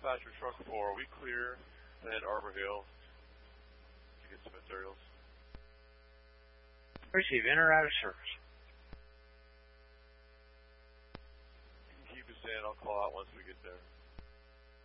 dispatcher, truck 4, we clear and head Arbor Hill to get some materials. Receive, in or out of service. You can keep us in, I'll call out once we get there.